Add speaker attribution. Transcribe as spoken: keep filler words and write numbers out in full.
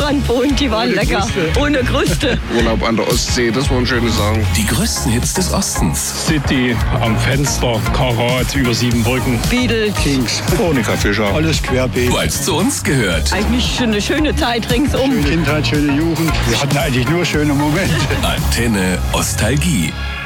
Speaker 1: Strand wohnt, die waren
Speaker 2: Ohne
Speaker 1: lecker.
Speaker 2: Kruste.
Speaker 1: Ohne Kruste.
Speaker 3: Urlaub an der Ostsee, das waren schöne Sachen.
Speaker 4: Die größten Hits des Ostens.
Speaker 5: City, am Fenster, Karat, über sieben Brücken.
Speaker 1: Beatles.
Speaker 2: Kings,
Speaker 3: Monika Fischer.
Speaker 2: alles querbeet.
Speaker 4: Weil es zu uns gehört.
Speaker 1: Eigentlich schon eine schöne Zeit ringsum.
Speaker 2: Schöne Kindheit, schöne Jugend. Wir hatten eigentlich nur schöne Momente.
Speaker 4: Antenne Ostalgie.